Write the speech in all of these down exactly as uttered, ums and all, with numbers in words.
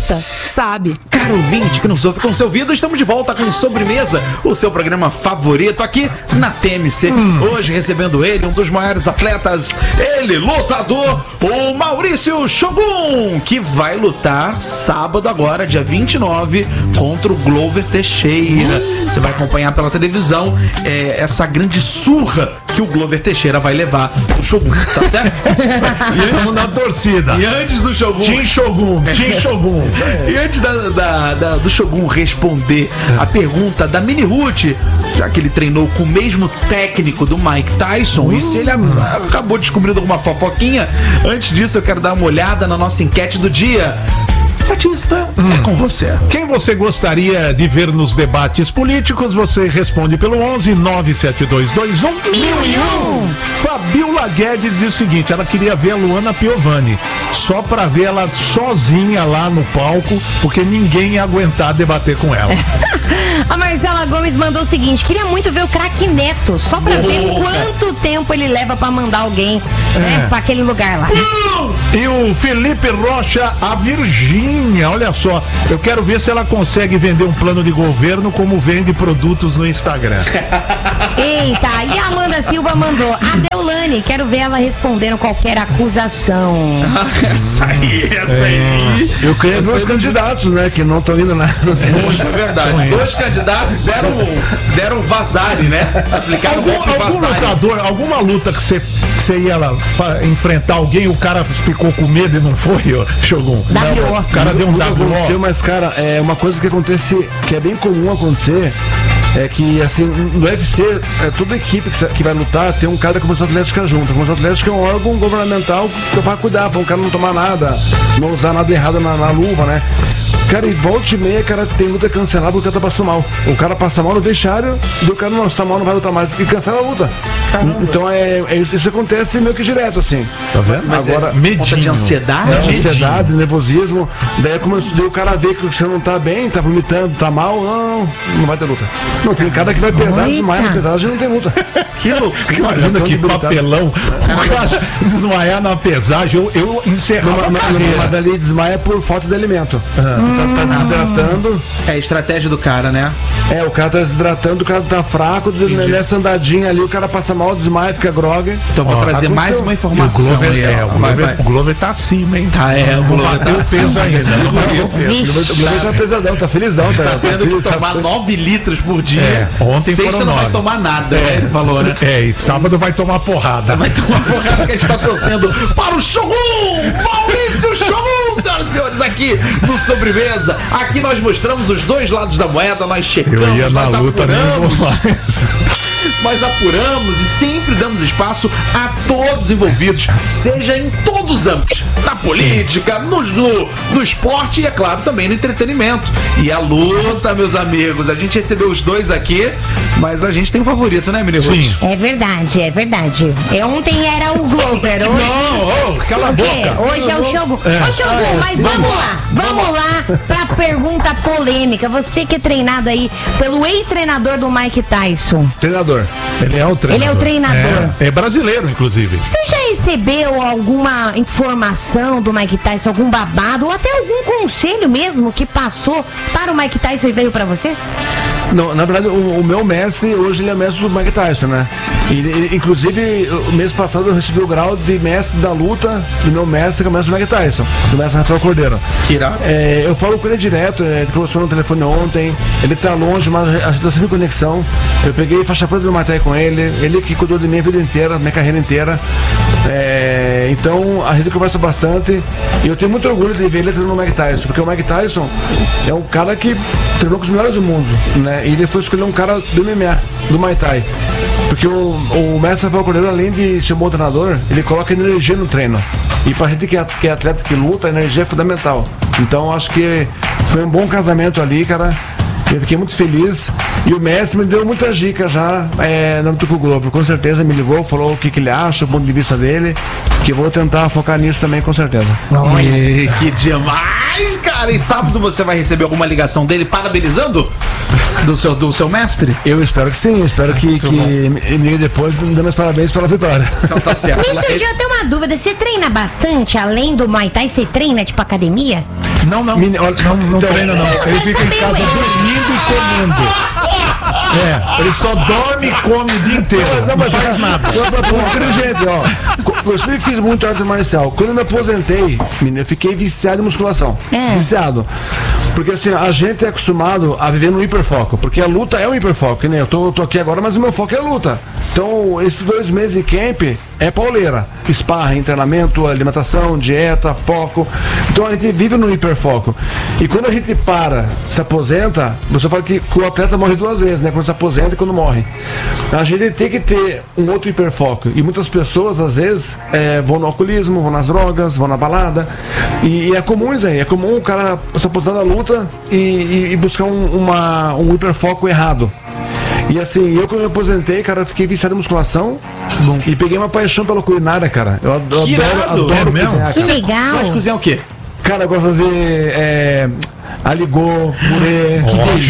luta, sabe. Caro ouvinte que nos ouve com seu ouvido, estamos de volta com Sobremesa, o seu programa favorito aqui na T M C. Hum. Hoje recebendo ele, um dos maiores atletas, ele, lutador, o Maurício Shogun, que vai lutar sábado agora, dia vinte e nove, contra o Glover Teixeira. Você vai acompanhar pela televisão é, essa grande surra que o Glover Teixeira vai levar o Shogun, tá certo? E estamos na torcida. E antes do Shogun... Tim Shogun, Tim Shogun. E antes da, da, da, do Shogun responder a pergunta da Mini Ruth, já que ele treinou com o mesmo técnico do Mike Tyson, uh. e se ele a, acabou descobrindo alguma fofoquinha, antes disso eu quero dar uma olhada na nossa enquete do dia. Batista, hum. é com você. Quem você gostaria de ver nos debates políticos? Você responde pelo onze nove sete dois dois um mil e um. Fabiola Guedes diz o seguinte: ela queria ver a Luana Piovani, só pra ver ela sozinha lá no palco, porque ninguém ia aguentar debater com ela. A Marcela Gomes mandou o seguinte: queria muito ver o craque Neto, só pra Boa. ver quanto tempo ele leva pra mandar alguém é. né, pra aquele lugar lá. E o Felipe Rocha, a Virgínia, olha só, eu quero ver se ela consegue vender um plano de governo como vende produtos no Instagram. Eita, e a Amanda Silva mandou: a Deolane, quero ver ela respondendo qualquer acusação. Essa aí, essa é. aí. Eu queria ver os candidatos, né, que não estão indo lá. Muito é verdade. Dois candidatos deram, deram vazare, né? Aplicaram algum, golpe algum vazare. lutador, alguma luta que você você ia lá fa- enfrentar alguém, o cara ficou com medo e não foi, ó, Shogun? Não, o cara deu um W O. Mas, cara, é uma coisa que acontece, que é bem comum acontecer, é que, assim, no U F C, é, toda equipe que, que vai lutar tem um cara da Comissão Atlética junto. A Comissão Atlética é um órgão governamental que vai cuidar, para um cara não tomar nada, não usar nada errado na, na luva, né? Cara, e volta e meia, cara, tem luta cancelada porque o cara tá passando mal. O cara passa mal no vestiário e o cara não está mal, não vai lutar mais. E cancela a luta. Caramba. Então é, é isso, isso acontece meio que direto, assim. Tá vendo? Mas agora, é medinho. De ansiedade? É, ansiedade, nervosismo. Daí, como daí o cara vê que você não tá bem, tá vomitando, tá mal, não, não vai ter luta. Não, tem cara que vai pesar, desmaia na pesagem, não tem luta. Que loucura. Imagina que papelão. O cara desmaiar na pesagem, eu, eu encerrava não, a não, mas ali desmaia por falta de alimento. Ah. Tá, tá desidratando. É a estratégia do cara, né? É, o cara tá desidratando, o cara tá fraco, nessa andadinha ali, o cara passa mal, desmaia, fica grog. Então vou Ó, trazer aconteceu. mais uma informação. O Glover, aí, é, o, vai, Glover, vai. o Glover tá acima, hein? Tá, é, o Glover tá acima. Peso ainda. O Glover tá pesadão, tá felizão. Tá, tá tendo que tomar nove litros por dia. É, ontem Sexta foram não nove. vai tomar nada, é, ele falou, né? É, e sábado vai tomar porrada. Vai tomar porrada que a gente tá torcendo para o Shogun! Maurício Shogun, senhoras e senhores, aqui no Sobremesa. Aqui nós mostramos os dois lados da moeda, nós checamos, eu ia nós na luta, apuramos. mais. Nós apuramos e sempre damos espaço a todos os envolvidos, seja em todos os âmbitos, na política, no, no, no esporte e, é claro, também no entretenimento. E a luta, meus amigos, a gente recebeu os dois aqui, mas a gente tem um favorito, né, menino? Sim. É verdade, é verdade. É, ontem era o Glover, hoje... Não, oh, cala a boca. Hoje é o Shogun. É. Ô, Shogun, ah, é, mas sim. vamos lá, vamos lá pra pergunta polêmica. Você que é treinado aí pelo ex-treinador do Mike Tyson. Treinador. Ele é o treinador. Ele é o treinador. É, é brasileiro, inclusive. Você já recebeu alguma informação do Mike Tyson, algum babado, ou até algum conselho mesmo que passou para o Mike Tyson e veio para você? Não, na verdade, o, o meu mestre, hoje ele é mestre do Mike Tyson, né? E, ele, inclusive, o mês passado eu recebi o grau de mestre da luta do meu mestre, que é o mestre do Mike Tyson, do mestre Rafael Cordeiro. Que irá? É, eu falo com ele direto, é, ele conversou no telefone ontem, ele tá longe, mas a gente tá sempre em conexão. Eu peguei faixa preta do Muay Thai com ele, ele que cuidou de mim a vida inteira, minha carreira inteira. É, então, a gente conversa bastante e eu tenho muito orgulho de ver ele treinando no Mike Tyson, porque o Mike Tyson é um cara que treinou com os melhores do mundo, né? E ele foi escolher um cara do M M A, do Muay Thai. Porque o, o mestre Rafael Cordeiro, além de ser um bom treinador, ele coloca energia no treino. E pra gente que é, que é atleta, que luta, a energia é fundamental. Então acho que foi um bom casamento ali, cara. Eu fiquei muito feliz. E o mestre me deu muitas dicas já é, no Tuco Globo. Com certeza me ligou, falou o que, que ele acha, o ponto de vista dele. Que eu vou tentar focar nisso também, com certeza. Olha, que demais, cara. E sábado você vai receber alguma ligação dele parabenizando do seu, do seu mestre? Eu espero que sim. Espero que, que me ligue depois dando os parabéns pela vitória. Então tá certo. Me surgiu até uma dúvida. Você treina bastante? Além do Muay Thai, você treina tipo academia? Não, não. Mini- olha, Não, não então, treina, não. Ele fica em casa dormindo e comendo. É, ele só dorme e come o dia inteiro. Não, mas não faz nada. Inteligente, ó. Co- Eu sempre fiz muito arte marcial. Quando eu me aposentei, menino, eu fiquei viciado em musculação. É. Viciado. Porque assim, a gente é acostumado a viver no hiperfoco. Porque a luta é um hiperfoco. Que nem eu tô, eu tô aqui agora, mas o meu foco é a luta. Então, esses dois meses de camp é pauleira. Sparring, treinamento, alimentação, dieta, foco. Então a gente vive no hiperfoco. E quando a gente para, se aposenta, você fala que, que o atleta morre duas vezes, né? Quando se aposenta e quando morre. A gente tem que ter um outro hiperfoco. E muitas pessoas, às vezes, é, vão no alcoolismo, vão nas drogas, vão na balada. E, e é comum isso aí. É comum o cara se aposentar da luta e, e- e buscar um, uma, um hiperfoco errado. E assim, eu quando me aposentei, cara, fiquei viciado em musculação. E peguei uma paixão pela culinária, cara. Eu adoro, Que irado. adoro É mesmo? cozinhar, Que cara. legal. Gosta de cozinhar o quê? Cara, eu gosto de fazer é, aligô, purê.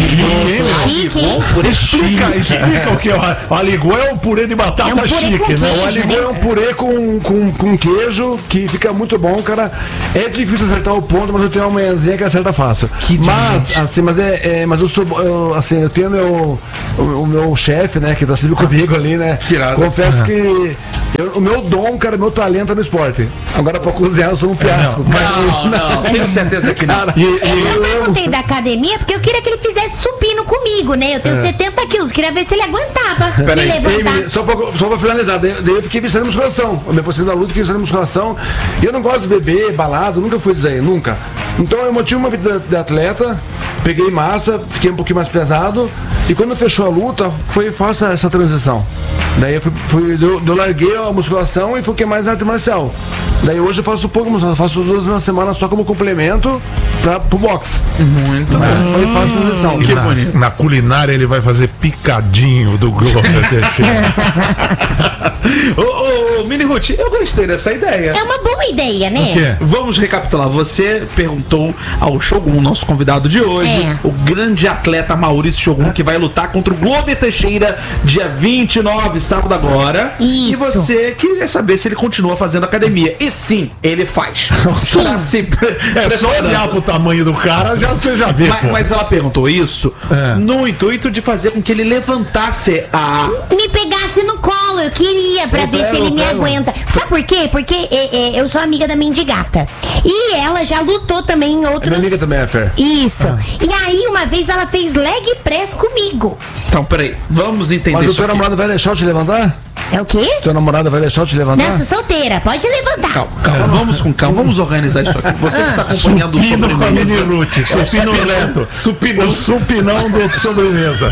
Chique, hein? Explica, explica o que é. O aligô é um purê de batata É um purê chique, com né? queijo. O aligô é um purê com, com, com queijo que fica muito bom, cara. É difícil acertar o ponto, mas eu tenho uma manhãzinha que acerta fácil. Mas, assim, mas é, é- mas eu sou, eu, assim, eu tenho meu, o, o meu chefe, né, que tá sempre comigo ali, né? Que irado. Confesso que eu- o meu dom, cara, meu talento é no esporte. Agora pra cozinhar eu sou um fiasco. Não, não, tenho certeza que não. Cara, E, Eu e- perguntei da academia porque eu queria que ele fizesse supino comigo, né? Eu tenho setenta quilos, queria ver se ele aguentava me Peraí, levantar. ei, só, pra, só pra finalizar, daí, daí eu fiquei viciado em musculação. Eu me aposentei da luta, fiquei viciado em musculação. E eu não gosto de beber, balado, nunca fui dizer, nunca. Então eu mantive uma vida de atleta, peguei massa, fiquei um pouquinho mais pesado. E quando fechou a luta, foi fácil essa transição. Daí eu, fui, fui- eu, eu larguei a musculação e foquei mais na arte marcial. Daí hoje eu faço pouco musculação, faço duas vezes na semana só como complemento pra, pro boxe. Muito Mas foi fácil a transição. Que na, bonito. na culinária ele vai fazer picadinho do Globo Teixeira. Ô, ô, Mini Ruth, eu gostei dessa ideia. É uma boa ideia, né? O quê? Vamos recapitular. Você perguntou ao Shogun, nosso convidado de hoje, É. o grande atleta Maurício Shogun, que vai lutar contra o Glover Teixeira dia vinte e nove, sábado agora. E Isso. você queria saber se ele continua fazendo academia. E sim, ele faz. Sim. Tá se pre- É só preparando. olhar pro tamanho do cara, já, você já vê. Mas, pô. mas ela perguntou isso É. no intuito de fazer com que ele levantasse a. Me pegasse no colo, eu queria pra Eu ver pego, se ele eu me pego. aguenta. Sabe por quê? Porque é, é, eu sou amiga da Mendigata. E ela já lutou também em outros. Minha amiga também é Fer. Isso. Ah. E aí, uma vez ela fez leg press comigo. Então, peraí, vamos entender Mas o isso teu aqui. namorado vai deixar eu te levantar? É o quê? Teu namorado vai deixar eu te levantar? Não, sou solteira, pode levantar. Calma, calma, vamos com calma, vamos organizar isso aqui. Você que está acompanhando o Supino com a Mini sobremesa. Ruth, supino reto. Supinão. O supinão do sobremesa.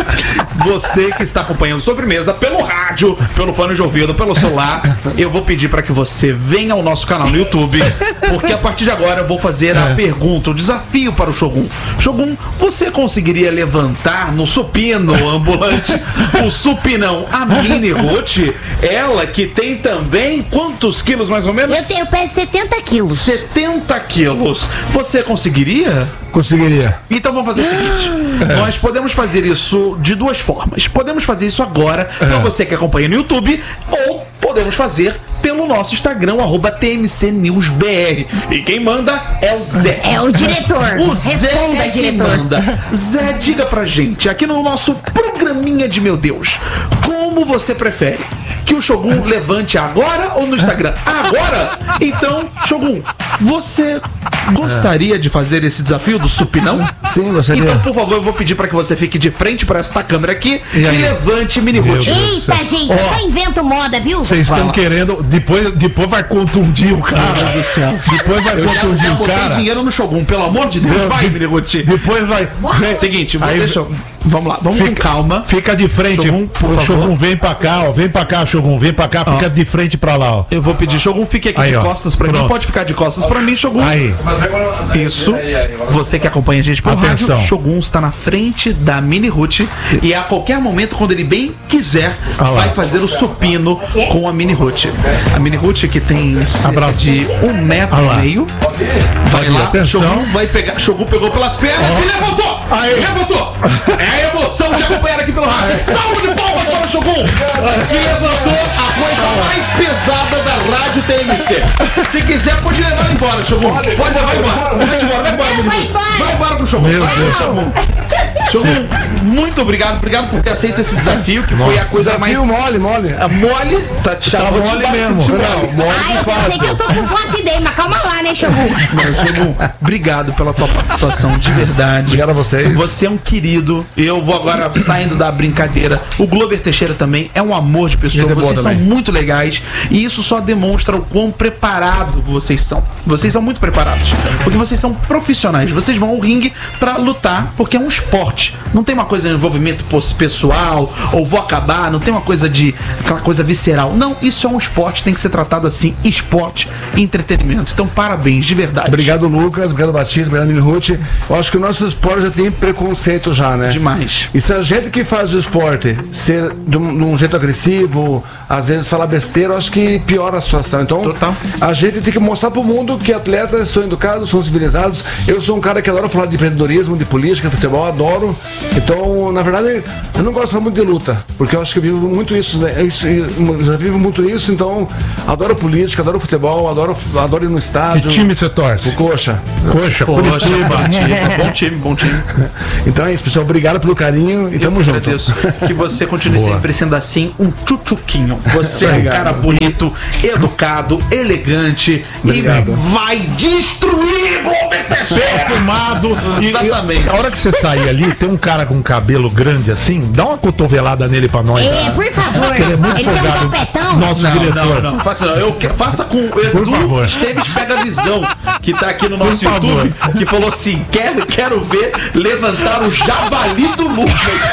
Você que está acompanhando sobremesa pelo rádio, pelo fone de ouvido, pelo celular, eu vou pedir para que você venha ao nosso canal no YouTube, porque a partir de agora eu vou fazer a pergunta, o desafio para o Shogun. Shogun, você conseguiria levantar no supino ambulante o supinão a Mini Ruth? Ela que tem também quantos quilos mais ou menos? Eu, tenho, eu peso setenta quilos. setenta quilos. Você conseguiria? Conseguiria. Então vamos fazer o seguinte: nós podemos fazer isso de duas formas. Podemos fazer isso agora, para você que acompanha no YouTube, ou podemos fazer pelo nosso Instagram, arroba T M C News B R. E quem manda é o Zé. É o diretor. O Zé Responda, é quem diretor. manda. Zé, diga pra gente, aqui no nosso programinha de meu Deus, como você prefere? Que o Shogun levante agora ou no Instagram? Agora? Então, Shogun, você gostaria de fazer esse desafio do supinão? Sim, gostaria. Então, por favor, eu vou pedir pra que você fique de frente pra esta câmera aqui e, E aí? levante Mini Meu Ruth. Deus. Eita, gente, eu só invento moda, viu? Vocês Vai estão lá. querendo. Depois, depois vai contundir o cara. do céu. Depois vai Eu já, contundir já o botei cara. dinheiro no Shogun, pelo amor de Deus. Vai, Mini Ruth. Depois vai. vem- Seguinte, vou- Aí- deixa eu- vamos lá, vamos Fica- com calma. Fica de frente. Shogun, por o favor. Shogun, vem pra cá, ó. Vem pra cá, Shogun. Vem pra cá, fica de frente pra lá, ó. Eu vou pedir, Shogun, fique aqui Aí, de ó. costas pra mim. Pronto. Pode ficar de costas pra mim, Shogun. Aí. Isso. Você que acompanha a gente pelo Atenção. rádio, Shogun está na frente da Mini Ruth e a qualquer momento, quando ele bem quiser, Ah lá. vai fazer o supino com a Mini Ruth. A Mini Ruth, que tem cerca Abraço. de um metro Ah e lá. meio, vai Aí, lá, atenção. Shogun vai pegar, Shogun pegou pelas pernas e levantou! Aí. Levantou! É a emoção de acompanhar aqui pelo rádio. Salve de palmas para o Shogun, que levantou a coisa mais pesada da rádio T M C. Se quiser, pode levar embora, Shogun. Pode levar vai embora, vai embora, vai embora, Vai embora. vai embora pro show. Meu Vai, Deus. Show. Show. Muito obrigado, obrigado por ter aceito esse desafio, que foi a coisa mais Desafio mole, mole. a mole, tá te chamando mole de mesmo. de Não, mole. mole Ai, eu pensei fácil. que eu tô com flacidez, mas calma lá, né, Xangô? Não, Xangô, obrigado pela tua participação, de verdade. Obrigado a vocês. Você é um querido. Eu vou agora saindo da brincadeira. O Glober Teixeira também é um amor de pessoa. Gente boa Vocês são também. muito legais. E isso só demonstra o quão preparado vocês são. Vocês são muito preparados. Porque vocês são profissionais. Vocês vão ao ringue pra lutar, porque é um esporte. Não tem uma coisa de envolvimento pos- pessoal, ou vou acabar, não tem uma coisa de. aquela coisa visceral. Não, isso é um esporte, tem que ser tratado assim: esporte e entretenimento. Então, parabéns, de verdade. Obrigado, Lucas. Obrigado, Batista. Obrigado, Mili Ruth. Eu acho que o nosso esporte já tem preconceito já, né? Demais. E se a gente que faz o esporte ser de um, de um jeito agressivo, às vezes falar besteira, eu acho que piora a situação. Então, Total. a gente tem que mostrar pro mundo que atletas são educados, são civilizados. Eu sou um cara que adora falar de empreendedorismo, de política, de futebol, adoro. Então, na verdade, eu não gosto de falar muito de luta, porque eu acho que eu vivo muito isso, né? Eu, eu já vivo muito isso, então adoro política, adoro futebol, adoro, adoro ir no Que estádio. time você torce? O Coxa. Coxa, Poxa, Curitiba. bom time, bom time, bom time. Então é isso, pessoal. Obrigado pelo carinho e tamo Eu junto. agradeço. Que você continue Boa. sempre sendo assim, um tchutchuquinho. Você é um Obrigado. cara bonito, educado, elegante Obrigado. e vai destruir Glober Teixeira! Perfumado. E- Exatamente. E, a hora que você sair ali, tem um cara com cabelo grande assim, dá uma cotovelada nele pra nós. É, por favor. Ele é muito Ele tem um folgado. topetão. Nosso Não, diretor. não, não, faça não. Eu que- faça com o Por favor. Edu Esteves Pega Visão, que tá aqui no nosso Por favor. YouTube, que falou assim: quero, quero ver levantar o javali do Lucas.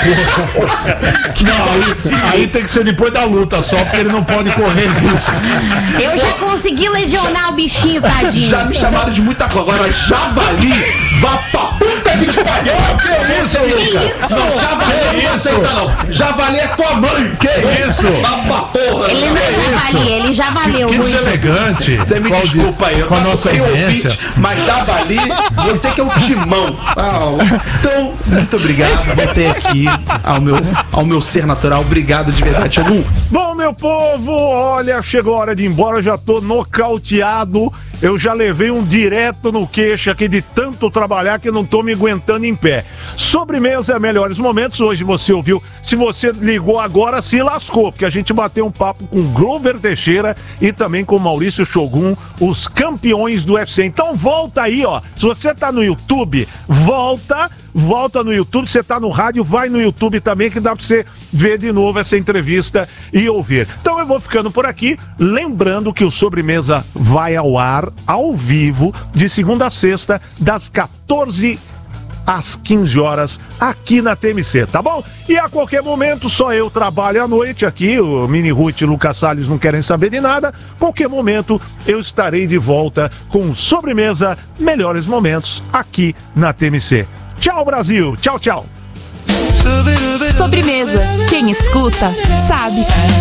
Não, aí, aí tem que ser depois da luta só, porque ele não pode correr risco. Eu já consegui lesionar o bichinho, tadinho. Já me chamaram de muita coisa. Agora, javali, vá pra puta que te pariu. Que isso, Lucas? Não, javali não aceita, não. Javali é tua mãe. Que isso? Vá pra porra. Ele não é javali, ele já valeu Que muito. deselegante. Você me Qual de- desculpa aí, eu com a tava nossa bem audiência. ouvinte, mas javali, você que é o timão. Ah, então, muito obrigado. Voltei aqui ao meu, ao meu ser natural. Obrigado de verdade, Xangô. Bom, meu povo, olha, chegou a hora de ir embora, eu já tô nocauteado. Eu já levei um direto no queixo aqui de tanto trabalhar que eu não tô me aguentando em pé. Sobremesa é melhores momentos. Hoje você ouviu. Se você ligou agora, se lascou, porque a gente bateu um papo com Glober Teixeira e também com Maurício Shogun, os campeões do U F C. Então volta aí, ó. Se você tá no YouTube, volta. Volta no YouTube, você tá no rádio, vai no YouTube também, que dá pra você ver de novo essa entrevista e ouvir. Então eu vou ficando por aqui, lembrando que o Sobremesa vai ao ar, ao vivo, de segunda a sexta, das quatorze às quinze horas, aqui na T M C, tá bom? E a qualquer momento, só eu trabalho à noite aqui, o Mini Ruth e o Lucas Salles não querem saber de nada. Qualquer momento, eu estarei de volta com Sobremesa, melhores momentos, aqui na T M C. Tchau, Brasil. Tchau, tchau. Sobremesa. Quem escuta, sabe.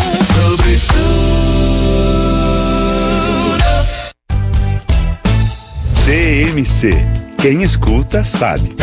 T M C. Quem escuta, sabe.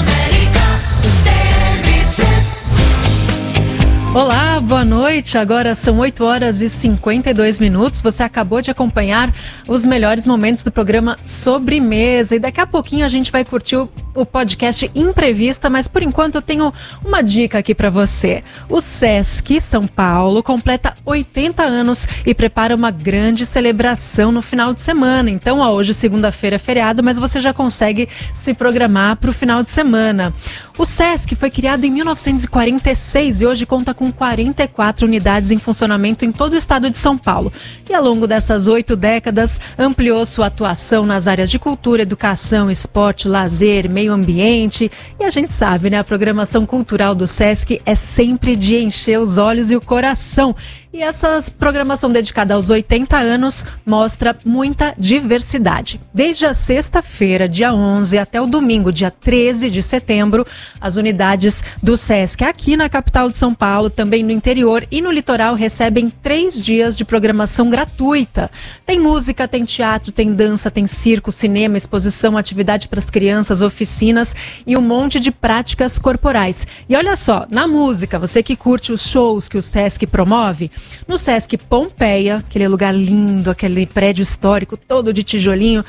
Olá, boa noite. Agora são oito horas e cinquenta e dois minutos. Você acabou de acompanhar os melhores momentos do programa Sobremesa. E daqui a pouquinho a gente vai curtir o, o podcast Imprevista, mas por enquanto eu tenho uma dica aqui para você. O Sesc São Paulo completa oitenta anos e prepara uma grande celebração no final de semana. Então, ó, hoje segunda-feira é feriado, mas você já consegue se programar para o final de semana. O Sesc foi criado em mil novecentos e quarenta e seis e hoje conta com quarenta e quatro unidades em funcionamento em todo o estado de São Paulo. E ao longo dessas oito décadas, ampliou sua atuação nas áreas de cultura, educação, esporte, lazer, meio ambiente. E a gente sabe, né? A programação cultural do Sesc é sempre de encher os olhos e o coração. E essa programação dedicada aos oitenta anos mostra muita diversidade. Desde a sexta-feira, dia onze, até o domingo, dia treze de setembro, as unidades do Sesc aqui na capital de São Paulo, também no interior e no litoral, recebem três dias de programação gratuita. Tem música, tem teatro, tem dança, tem circo, cinema, exposição, atividade para as crianças, oficinas e um monte de práticas corporais. E olha só, na música, você que curte os shows que o Sesc promove, no Sesc Pompeia, aquele lugar lindo, aquele prédio histórico todo de tijolinho,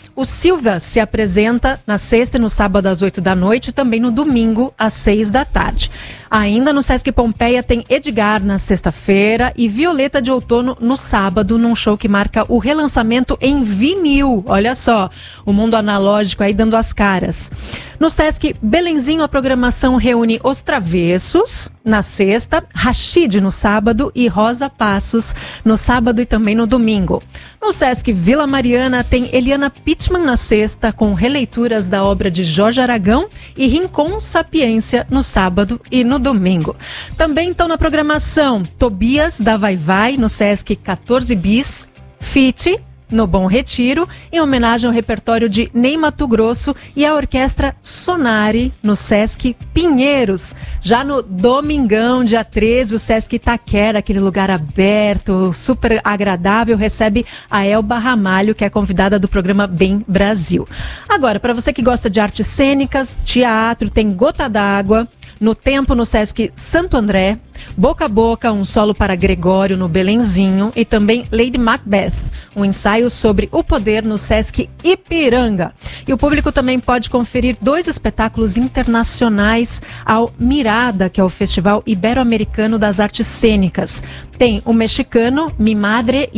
O Silva se apresenta na sexta e no sábado às oito da noite e também no domingo às seis da tarde. Ainda no Sesc Pompeia tem Edgar na sexta-feira e Violeta de Outono no sábado, num show que marca o relançamento em vinil. Olha só, o mundo analógico aí dando as caras. No Sesc Belenzinho, a programação reúne Os Travessos na sexta, Rashid no sábado e Rosa Passos no sábado e também no domingo. No Sesc Vila Mariana tem Eliana Pittman na sexta, com releituras da obra de Jorge Aragão, e Rincon Sapiência no sábado e no domingo. Também estão na programação Tobias da Vai Vai no Sesc quatorze bis, Fit no Bom Retiro, em homenagem ao repertório de Ney Mato Grosso, e a Orquestra Sonari no Sesc Pinheiros. Já no domingão, dia treze, o Sesc Itaquera, aquele lugar aberto, super agradável, recebe a Elba Ramalho, que é convidada do programa Bem Brasil. Agora, para você que gosta de artes cênicas, teatro, tem Gota d'Água no Tempo, no Sesc Santo André, Boca a Boca, um solo para Gregório no Belenzinho, e também Lady Macbeth, um ensaio sobre o poder no Sesc Ipiranga. E o público também pode conferir dois espetáculos internacionais ao Mirada, que é o Festival Ibero-Americano das Artes Cênicas. Tem o mexicano Mi Madre